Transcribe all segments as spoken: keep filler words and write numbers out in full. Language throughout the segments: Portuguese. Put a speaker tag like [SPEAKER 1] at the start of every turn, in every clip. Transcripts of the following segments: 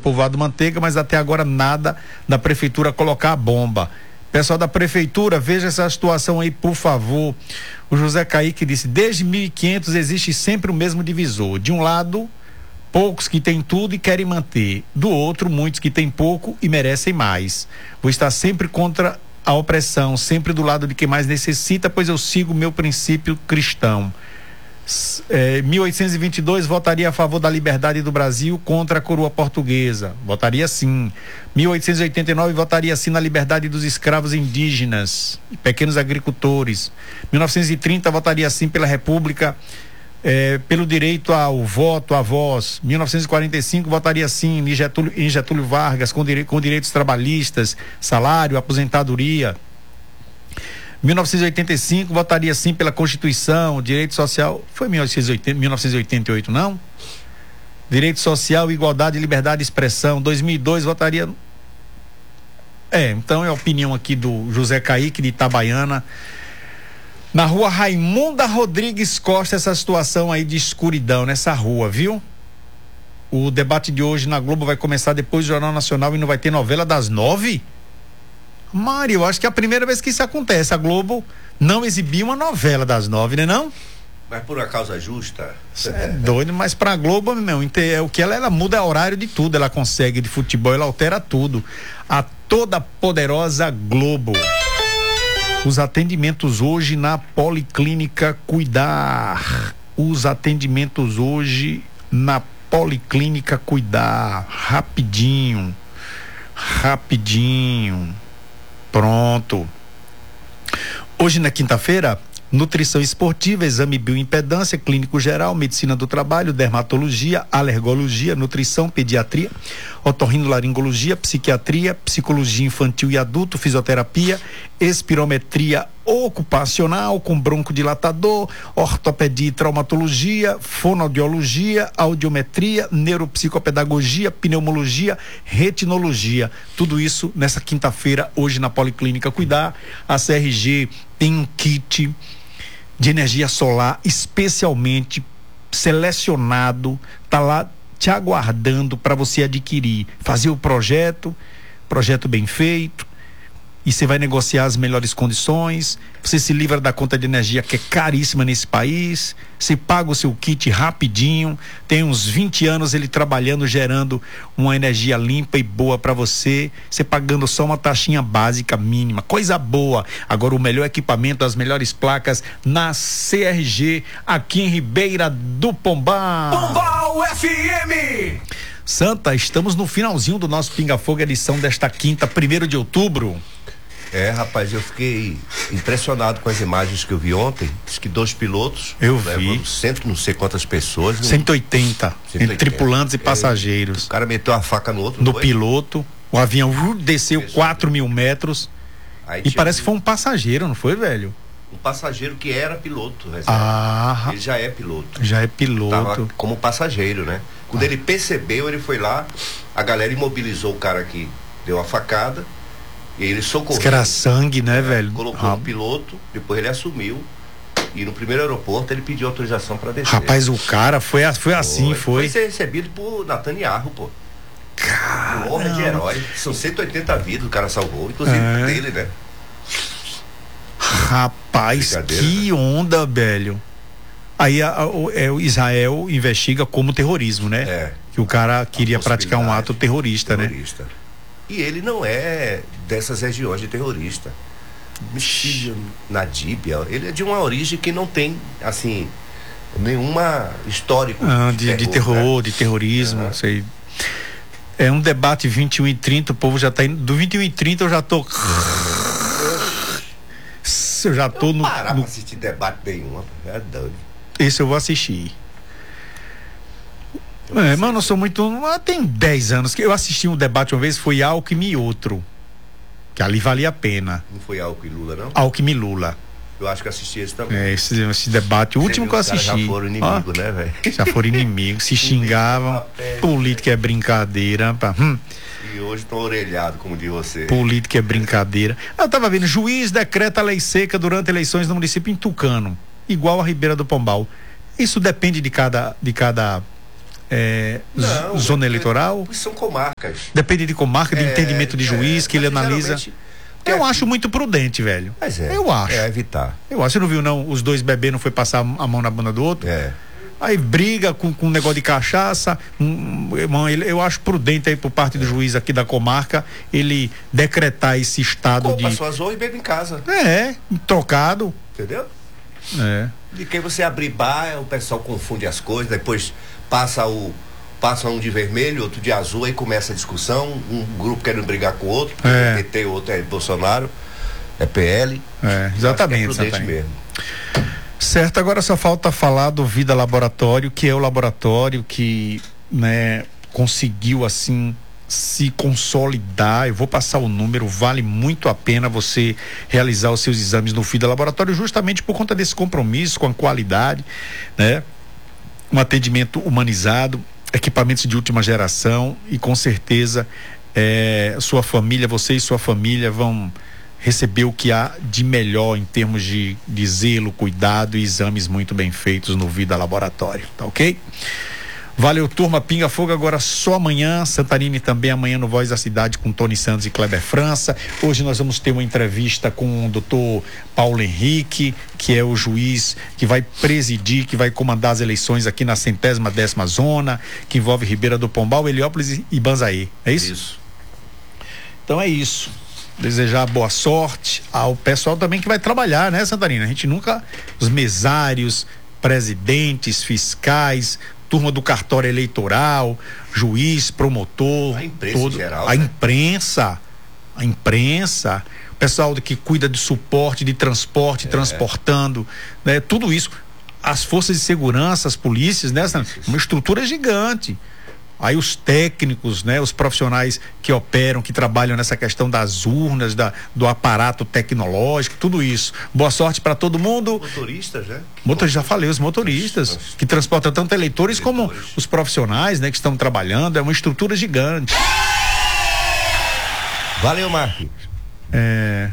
[SPEAKER 1] povoado Manteiga, mas até agora nada da prefeitura colocar a bomba. Pessoal da prefeitura, veja essa situação aí, por favor. O José Caíque disse: desde mil e quinhentos existe sempre o mesmo divisor. De um lado, poucos que têm tudo e querem manter. Do outro, muitos que têm pouco e merecem mais. Vou estar sempre contra a opressão, sempre do lado de quem mais necessita, pois eu sigo meu princípio cristão. É, mil oitocentos e vinte e dois, votaria a favor da liberdade do Brasil contra a coroa portuguesa. Votaria sim. mil oitocentos e oitenta e nove, votaria sim na liberdade dos escravos indígenas e pequenos agricultores. mil novecentos e trinta, votaria sim pela República, é, pelo direito ao voto, à voz. mil novecentos e quarenta e cinco, votaria sim em Getúlio, em Getúlio Vargas, com, dire, com direitos trabalhistas, salário, aposentadoria. mil novecentos e oitenta e cinco, votaria sim pela Constituição, direito social. Foi mil novecentos e oitenta, mil novecentos e oitenta e oito, não? Direito social, igualdade, liberdade de expressão. dois mil e dois, votaria. É, então é a opinião aqui do José Caíque de Itabaiana. Na rua Raimunda Rodrigues Costa, essa situação aí de escuridão nessa rua, viu? O debate de hoje na Globo vai começar depois do Jornal Nacional e não vai ter novela das nove? Mário, eu acho que é a primeira vez que isso acontece. A Globo não exibiu uma novela das nove, né não?
[SPEAKER 2] Mas por uma causa justa.
[SPEAKER 1] É doido, mas pra Globo, meu, é o que ela, ela muda o horário de tudo, ela consegue, de futebol, ela altera tudo. A toda poderosa Globo. Os atendimentos hoje na Policlínica Cuidar. Os atendimentos hoje na Policlínica Cuidar. Rapidinho. Rapidinho. Pronto. Hoje na quinta-feira, nutrição esportiva, exame bioimpedância, clínico geral, medicina do trabalho, dermatologia, alergologia, nutrição, pediatria, otorrinolaringologia, psiquiatria, psicologia infantil e adulto, fisioterapia, espirometria ocupacional com broncodilatador, ortopedia e traumatologia, fonoaudiologia, audiometria, neuropsicopedagogia, pneumologia, retinologia. Tudo isso nessa quinta-feira, hoje na Policlínica Cuidar. A C R G tem um kit de energia solar especialmente selecionado, tá lá te aguardando para você adquirir, fazer o projeto, projeto bem feito, e você vai negociar as melhores condições, você se livra da conta de energia que é caríssima nesse país, você paga o seu kit rapidinho, tem uns vinte anos ele trabalhando, gerando uma energia limpa e boa para você, você pagando só uma taxinha básica mínima, coisa boa. Agora o melhor equipamento, as melhores placas na C R G, aqui em Ribeira do Pombal.
[SPEAKER 3] Pombal F M.
[SPEAKER 1] Santa, estamos no finalzinho do nosso Pinga Fogo, edição desta quinta, primeiro de outubro.
[SPEAKER 2] É, rapaz, eu fiquei impressionado com as imagens que eu vi ontem. Diz que dois pilotos.
[SPEAKER 1] Eu vi.
[SPEAKER 2] Cento, não sei quantas pessoas.
[SPEAKER 1] cento e oitenta, entre tripulantes e passageiros.
[SPEAKER 2] É, o cara meteu a faca no outro.
[SPEAKER 1] No foi? Piloto. O avião uh, desceu quatro mil metros. Aí e parece que foi um passageiro, não foi, velho?
[SPEAKER 2] Um passageiro que era piloto. Né,
[SPEAKER 1] ah.
[SPEAKER 2] Ele já é piloto.
[SPEAKER 1] Já é piloto.
[SPEAKER 2] Tava como passageiro, né? Quando ah. ele percebeu, ele foi lá, a galera imobilizou o cara que deu a facada. E ele socorreu.
[SPEAKER 1] Que era sangue, né, velho?
[SPEAKER 2] Colocou ah. o piloto, depois ele assumiu. E no primeiro aeroporto ele pediu autorização para descer.
[SPEAKER 1] Rapaz, o cara foi, foi assim, foi.
[SPEAKER 2] Foi ser recebido por Netanyahu, pô.
[SPEAKER 1] Cara.
[SPEAKER 2] Honra de herói. São cento e oitenta vidas o cara salvou, inclusive é. dele, né?
[SPEAKER 1] Rapaz, que onda, velho. Aí a, a, o, é, o Israel investiga como terrorismo, né? É. Que o cara queria praticar um ato terrorista, terrorista. né?
[SPEAKER 2] E ele não é dessas regiões de terrorista. Nadíbia, ele é de uma origem que não tem, assim, nenhuma histórico
[SPEAKER 1] ah, de, de, terror, de terror, né? De terrorismo, ah. sei. É um debate vinte e um e trinta, o povo já tá indo. Do vinte e um e trinta eu já tô. Eu já tô
[SPEAKER 2] eu
[SPEAKER 1] no.
[SPEAKER 2] Parar
[SPEAKER 1] no...
[SPEAKER 2] pra assistir debate nenhum, é doido.
[SPEAKER 1] Esse eu vou assistir. É, mano, eu sou muito. Tem dez anos que eu assisti um debate uma vez, foi Alckmin e outro. Que ali valia a pena.
[SPEAKER 2] Não foi Alckmin e Lula, não?
[SPEAKER 1] Alckmin e Lula.
[SPEAKER 2] Eu acho que assisti esse também.
[SPEAKER 1] É, esse, esse debate, o Você último que eu assisti.
[SPEAKER 2] Já foram inimigos, ah, né, velho?
[SPEAKER 1] Já foram inimigos, se xingavam. Política é brincadeira. Pá. Hum.
[SPEAKER 2] E hoje estão orelhados, como diz você.
[SPEAKER 1] Política é brincadeira. Eu tava vendo, juiz decreta lei seca durante eleições no município em Tucano, igual a Ribeira do Pombal. Isso depende de cada, de cada é,
[SPEAKER 2] Não,
[SPEAKER 1] zona
[SPEAKER 2] é,
[SPEAKER 1] eleitoral?
[SPEAKER 2] São comarcas.
[SPEAKER 1] Depende de comarca, de
[SPEAKER 2] É,
[SPEAKER 1] entendimento de juiz,
[SPEAKER 2] é,
[SPEAKER 1] que ele
[SPEAKER 2] mas
[SPEAKER 1] analisa.
[SPEAKER 2] geralmente-
[SPEAKER 1] Eu
[SPEAKER 2] é,
[SPEAKER 1] acho muito prudente, velho.
[SPEAKER 2] Mas é.
[SPEAKER 1] Eu acho.
[SPEAKER 2] É evitar.
[SPEAKER 1] Eu acho. Você não viu, não? Os dois bebês não foi passar a mão na bunda do outro?
[SPEAKER 2] É.
[SPEAKER 1] Aí briga com, com um negócio de cachaça. Um, irmão, ele, eu acho prudente aí por parte do juiz aqui da comarca ele decretar esse estado
[SPEAKER 2] Compra
[SPEAKER 1] de.
[SPEAKER 2] suas e bebe em casa.
[SPEAKER 1] É, trocado.
[SPEAKER 2] Entendeu?
[SPEAKER 1] É.
[SPEAKER 2] De que você abrir bar, o pessoal confunde as coisas, depois passa o. Passa um de vermelho, outro de azul, aí começa a discussão, um grupo querendo brigar com o outro,
[SPEAKER 1] É.
[SPEAKER 2] é P T, o outro é Bolsonaro, é P L.
[SPEAKER 1] É, exatamente.
[SPEAKER 2] Acho que é prudente
[SPEAKER 1] Santana.
[SPEAKER 2] mesmo.
[SPEAKER 1] Certo, agora só falta falar do Vida Laboratório, que é o laboratório que, né, conseguiu assim se consolidar. Eu vou passar o número, vale muito a pena você realizar os seus exames no Vida Laboratório, justamente por conta desse compromisso com a qualidade, né? Um atendimento humanizado, equipamentos de última geração e com certeza é, sua família, você e sua família vão receber o que há de melhor em termos de, de zelo, cuidado e exames muito bem feitos no Vida Laboratório, tá ok? Valeu, turma. Pinga Fogo agora só amanhã. Santarine também amanhã no Voz da Cidade com Tony Santos e Kleber França. Hoje nós vamos ter uma entrevista com o doutor Paulo Henrique, que é o juiz que vai presidir, que vai comandar as eleições aqui na centésima décima zona, que envolve Ribeira do Pombal, Heliópolis e Banzaí. É isso?
[SPEAKER 2] Isso.
[SPEAKER 1] Então é isso. Desejar boa sorte ao pessoal também que vai trabalhar, né, Santarina? A gente nunca, os mesários, presidentes, fiscais, turma do cartório eleitoral, juiz, promotor,
[SPEAKER 2] A imprensa
[SPEAKER 1] todo,
[SPEAKER 2] em geral,
[SPEAKER 1] a
[SPEAKER 2] né?
[SPEAKER 1] imprensa, a imprensa, o pessoal que cuida de suporte, de transporte,
[SPEAKER 2] É.
[SPEAKER 1] transportando, né? Tudo isso, as forças de segurança, as polícias, né? Essa-
[SPEAKER 2] Isso.
[SPEAKER 1] uma estrutura gigante. Aí os técnicos, né, os profissionais que operam, que trabalham nessa questão das urnas, da, do aparato tecnológico, tudo isso. Boa sorte para todo mundo.
[SPEAKER 2] Motoristas, né?
[SPEAKER 1] Motor, já falei, os motoristas
[SPEAKER 2] Os-
[SPEAKER 1] que transportam tanto eleitores, como
[SPEAKER 2] Eleitores.
[SPEAKER 1] os profissionais, né, que estão trabalhando. É uma estrutura gigante.
[SPEAKER 2] Valeu, Mark.
[SPEAKER 1] É...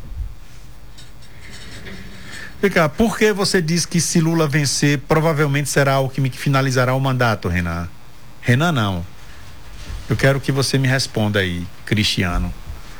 [SPEAKER 1] Vem cá, por que você diz que se Lula vencer, provavelmente será o que finalizará o mandato, Renan? Renan, não. Eu quero que você me responda aí, Cristiano.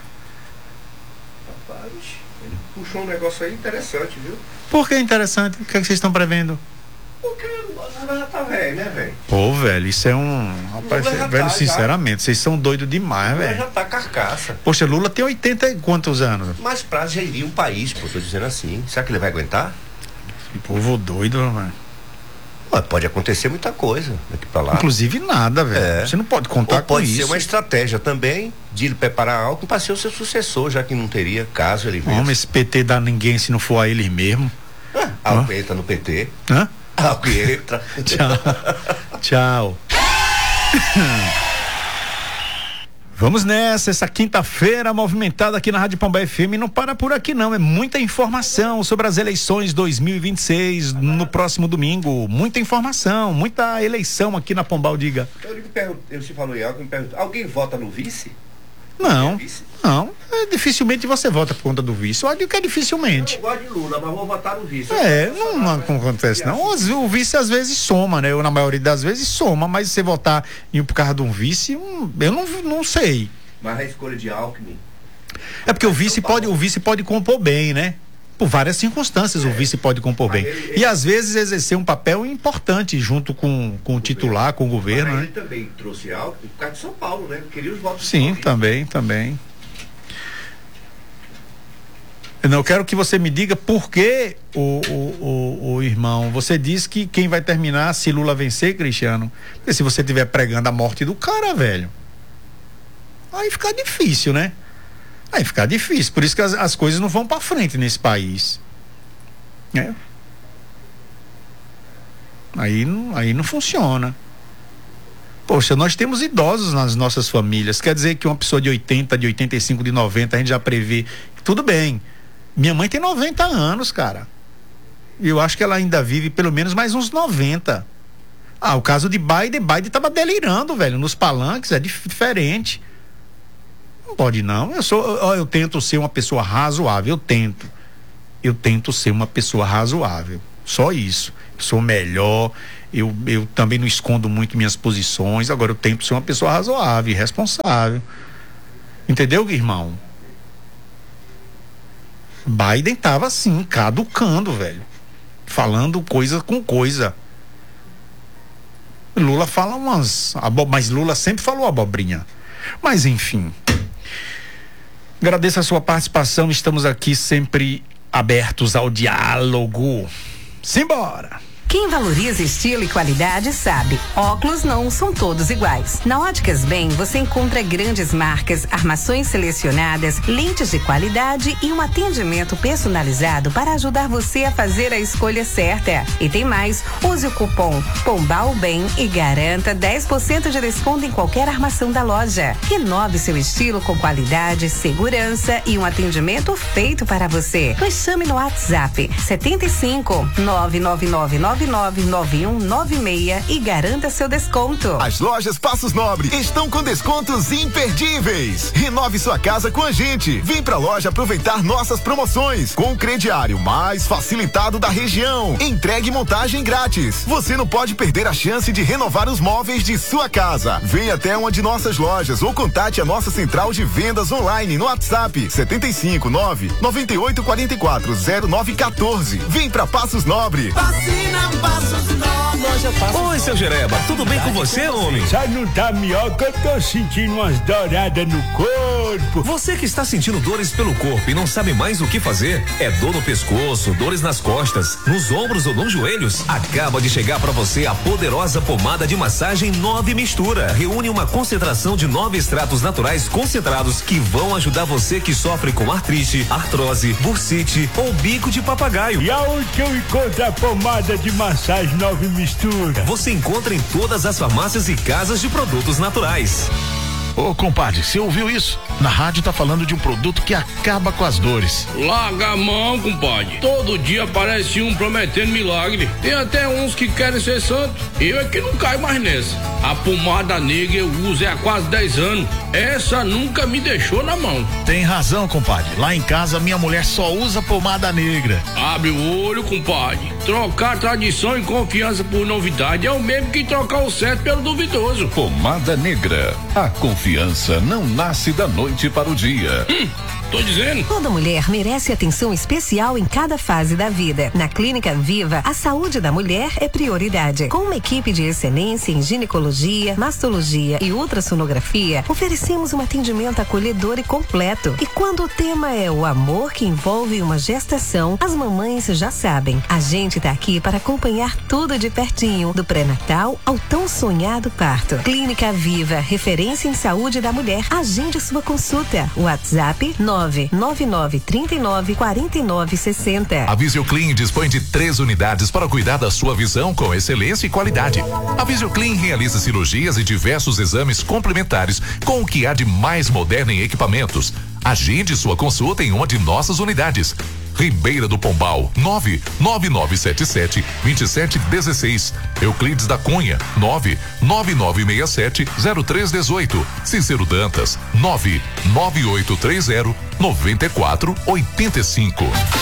[SPEAKER 2] Rapaz, ele puxou um negócio aí interessante, viu?
[SPEAKER 1] Por que é interessante? O que, é que vocês estão prevendo?
[SPEAKER 2] Porque o Lula já tá velho, né, velho?
[SPEAKER 1] Pô, velho, isso é um. Rapaz,
[SPEAKER 2] Lula já
[SPEAKER 1] velho,
[SPEAKER 2] tá,
[SPEAKER 1] sinceramente, vocês são doidos demais,
[SPEAKER 2] Lula
[SPEAKER 1] velho.
[SPEAKER 2] já tá carcaça.
[SPEAKER 1] Poxa, Lula tem oitenta e quantos anos?
[SPEAKER 2] Mas pra gerir um país, pô, tô dizendo assim. Será que ele vai aguentar?
[SPEAKER 1] Que povo doido, mano.
[SPEAKER 2] Ué, pode acontecer muita coisa daqui pra lá.
[SPEAKER 1] Inclusive nada, velho.
[SPEAKER 2] É.
[SPEAKER 1] Você não pode contar
[SPEAKER 2] Ou pode
[SPEAKER 1] com
[SPEAKER 2] ser
[SPEAKER 1] isso.
[SPEAKER 2] uma estratégia também de ele preparar algo para ser o seu sucessor, já que não teria, caso ele vença.
[SPEAKER 1] Homem, esse P T dá ninguém se não for a eles mesmo.
[SPEAKER 2] Ah, algo entra no P T.
[SPEAKER 1] Hã?
[SPEAKER 2] Algo entra.
[SPEAKER 1] Tchau. Tchau. Vamos nessa, essa quinta-feira movimentada aqui na Rádio Pombal F M. Não para por aqui não, é muita informação sobre as eleições dois mil e vinte e seis no próximo domingo. Muita informação, muita eleição aqui na Pombal, diga.
[SPEAKER 2] Eu me perguntei, você falou em algo, me perguntou, alguém vota no vice?
[SPEAKER 1] Não,
[SPEAKER 2] É vice?
[SPEAKER 1] não, é, dificilmente você vota por conta do vice. Eu digo que é dificilmente.
[SPEAKER 2] Eu não gosto de Lula, mas vou votar no vice.
[SPEAKER 1] É, não, não acontece não. O, o vice às vezes soma, né? Eu, na maioria das vezes soma, mas se você votar em, por causa de um vice, hum, eu não, não sei.
[SPEAKER 2] Mas a escolha de Alckmin.
[SPEAKER 1] É porque o vice pode, o vice pode compor bem, né? Por várias circunstâncias o vice pode compor bem.
[SPEAKER 2] Mas ele-
[SPEAKER 1] E às vezes exercer um papel importante junto com, com o titular, com o governo,
[SPEAKER 2] Mas
[SPEAKER 1] né?
[SPEAKER 2] ele também trouxe Alckmin por causa de São Paulo, né? Queria os votos
[SPEAKER 1] Sim,
[SPEAKER 2] paulistas.
[SPEAKER 1] também, também. Não, eu quero que você me diga por que, o, o, o, o irmão, você diz que quem vai terminar se Lula vencer, Cristiano? Porque se você estiver pregando a morte do cara, velho, aí fica difícil, né? Aí fica difícil, por isso que as, as coisas não vão pra frente nesse país. É. Aí, não- aí não funciona. Poxa, nós temos idosos nas nossas famílias. Quer dizer que uma pessoa de oitenta, de oitenta e cinco, de noventa, a gente já prevê. Tudo bem. Minha mãe tem noventa anos, cara. E eu acho que ela ainda vive pelo menos mais uns noventa. Ah, o caso de Biden, Biden tava delirando, velho, nos palanques, é dif- diferente. Não pode não. Eu sou, eu, eu tento ser uma pessoa razoável, eu tento. Eu tento ser uma pessoa razoável. Só isso. Eu sou melhor, Eu, eu também não escondo muito minhas posições. Agora eu tento ser uma pessoa razoável e responsável. Entendeu, irmão? Biden tava assim, caducando, velho. Falando coisa com coisa. Lula fala umas... Abo... Mas Lula sempre falou abobrinha. Mas enfim. Agradeço a sua participação. Estamos aqui sempre abertos ao diálogo. Simbora!
[SPEAKER 4] Quem valoriza estilo e qualidade sabe, óculos não são todos iguais. Na Óticas Bem, você encontra grandes marcas, armações selecionadas, lentes de qualidade e um atendimento personalizado para ajudar você a fazer a escolha certa. E tem mais, use o cupom POMBALBEM e garanta dez por cento de desconto em qualquer armação da loja. Renove seu estilo com qualidade, segurança e um atendimento feito para você. Nos chame no WhatsApp setenta e cinco, nove nove nove nove nove nove um nove seis e garanta seu desconto.
[SPEAKER 5] As lojas Passos Nobre estão com descontos imperdíveis. Renove sua casa com a gente. Vem pra loja aproveitar nossas promoções com o crediário mais facilitado da região. Entregue e montagem grátis. Você não pode perder a chance de renovar os móveis de sua casa. Venha até uma de nossas lojas ou contate a nossa central de vendas online no WhatsApp setenta e cinco, nove nove oito quatro quatro zero nove um quatro. Vem pra Passos Nobre.
[SPEAKER 3] Vacina Passos Nobre.
[SPEAKER 6] Oi, seu Jereba, tudo bem com você, homem?
[SPEAKER 7] Só não tá melhor que eu tô sentindo umas douradas no corpo.
[SPEAKER 6] Você que está sentindo dores pelo corpo e não sabe mais o que fazer? É dor no pescoço, dores nas costas, nos ombros ou nos joelhos? Acaba de chegar para você a poderosa pomada de massagem Nove Mistura. Reúne uma concentração de nove extratos naturais concentrados que vão ajudar você que sofre com artrite, artrose, bursite ou bico de papagaio.
[SPEAKER 7] E aonde que eu encontro a pomada de massagem Nove Mistura?
[SPEAKER 6] Você encontra em todas as farmácias e casas de produtos naturais.
[SPEAKER 8] Ô, compadre, você ouviu isso? Na rádio tá falando de um produto que acaba com as dores.
[SPEAKER 9] Larga a mão, compadre. Todo dia aparece um prometendo milagre. Tem até uns que querem ser santo. Eu é que não caio mais nessa. A pomada negra eu uso há quase dez anos. Essa nunca me deixou na mão.
[SPEAKER 8] Tem razão, compadre. Lá em casa minha mulher só usa pomada negra.
[SPEAKER 9] Abre o olho, compadre. Trocar tradição e confiança por novidade é o mesmo que trocar o certo pelo duvidoso.
[SPEAKER 10] Pomada negra. A confiança não nasce da noite para o dia.
[SPEAKER 9] Hum. Tô dizendo.
[SPEAKER 4] Toda mulher merece atenção especial em cada fase da vida. Na Clínica Viva, a saúde da mulher é prioridade. Com uma equipe de excelência em ginecologia, mastologia e ultrassonografia, oferecemos um atendimento acolhedor e completo. E quando o tema é o amor que envolve uma gestação, as mamães já sabem. A gente tá aqui para acompanhar tudo de pertinho, do pré-natal ao tão sonhado parto. Clínica Viva, referência em saúde da mulher. Agende sua consulta. WhatsApp nove nove nove três nove quatro nove seis zero.
[SPEAKER 10] A Visioclean dispõe de três unidades para cuidar da sua visão com excelência e qualidade. A Visioclean realiza cirurgias e diversos exames complementares com o que há de mais moderno em equipamentos. Agende sua consulta em uma de nossas unidades. Ribeira do Pombal, nove nove nove sete sete dois sete um seis. Euclides da Cunha, nove nove nove seis sete zero três um oito. Cícero Dantas, nove nove oito três zero nove quatro oito cinco.